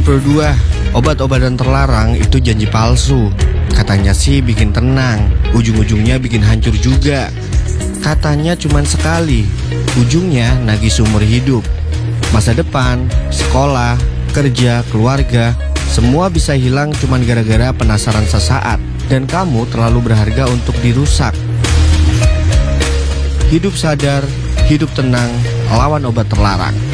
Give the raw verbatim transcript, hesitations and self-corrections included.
berdua, obat-obatan terlarang itu janji palsu. Katanya sih bikin tenang, ujung-ujungnya bikin hancur juga. Katanya cuman sekali, ujungnya nagih seumur hidup. Masa depan, sekolah, kerja, keluarga, semua bisa hilang cuman gara-gara penasaran sesaat. Dan kamu terlalu berharga untuk dirusak. Hidup sadar, hidup tenang, lawan obat terlarang.